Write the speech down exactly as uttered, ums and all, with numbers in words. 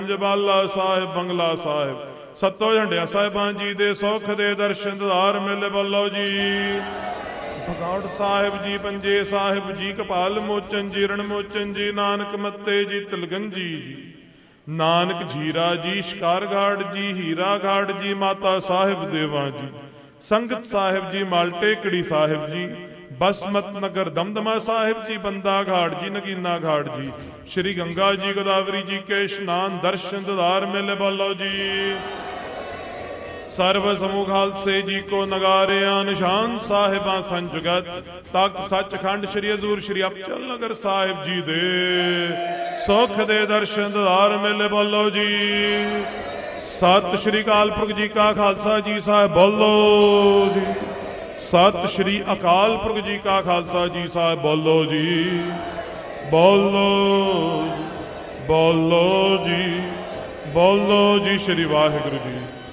ਜਵਾਲਾ ਸਾਹਿਬ ਬੰਗਲਾ ਸਾਹਿਬ ਸੱਤੋ ਝੰਡਿਆਂ ਸਾਹਿਬਾਂ ਜੀ ਦੇ ਸੁੱਖ ਦੇ ਦਰਸ਼ਨ ਦਿਦਾਰ ਮਿਲ ਬੱਲੋ ਜੀ। ਭਗੌੜ ਸਾਹਿਬ ਜੀ, ਪੰਜੇ ਸਾਹਿਬ ਜੀ, ਕਪਾਲ ਮੋਚਨ ਜੀ, ਰਣ ਮੋਚਨ ਜੀ, ਨਾਨਕ ਮੱਤੇ ਜੀ, ਤਿਲਗੰਜੀ ਜੀ, ਨਾਨਕ ਜੀਰਾ ਜੀ, ਸ਼ਿਕਾਰਗਾੜ ਜੀ, ਹੀਰਾ ਗਾੜ ਜੀ, ਮਾਤਾ ਸਾਹਿਬ ਦੇਵਾਂ ਜੀ, ਸੰਗਤ ਸਾਹਿਬ ਜੀ, ਮਾਲਟੇਕੜੀ ਸਾਹਿਬ ਜੀ, ਬਸਮਤ ਨਗਰ ਦਮਦਮਾ ਸਾਹਿਬ ਜੀ, ਬੰਦਾ ਘਾੜ ਜੀ, ਨਗੀਨਾ ਘਾੜ ਜੀ, ਸ਼੍ਰੀ ਗੰਗਾ ਜੀ, ਗੋਦਾਵਰੀ ਜੀ ਕੇ ਇਸ਼ਨਾਨ ਦਰਸ਼ਨ ਦਿਦਾਰ ਮਿਲ ਬੱਲੋ ਜੀ। ਸਰਬ ਸਮੂਹ ਖਾਲਸੇ ਜੀ ਕੋ ਨਗਾਰਿਆਂ ਨਿਸ਼ਾਨ ਸਾਹਿਬਾਂ ਸੰਜਗਤ ਤਖਤ ਸੱਚਖੰਡ ਸ਼੍ਰੀ ਹਜ਼ੂਰ ਸ਼੍ਰੀ ਅਬਚਲ ਨਗਰ ਸਾਹਿਬ ਜੀ ਦੇ ਸੁੱਖ ਦੇ ਦਰਸ਼ਨ ਦਿਦਾਰ ਮਿਲ ਬੱਲੋ ਜੀ। ਸਤਿ ਸ਼੍ਰੀ ਅਕਾਲ ਪੁਰਖ ਜੀ ਕਾ ਖਾਲਸਾ ਜੀ ਸਾਹਿਬ ਬੋਲੋ ਜੀ। ਸਤਿ ਸ਼੍ਰੀ ਅਕਾਲ ਪੁਰਖ ਜੀ ਕਾ ਖਾਲਸਾ ਜੀ ਸਾਹਿਬ ਬੋਲੋ ਜੀ। ਬੋਲੋ ਬੋਲੋ ਜੀ, ਬੋਲੋ ਜੀ, ਸ਼੍ਰੀ ਵਾਹਿਗੁਰੂ ਜੀ।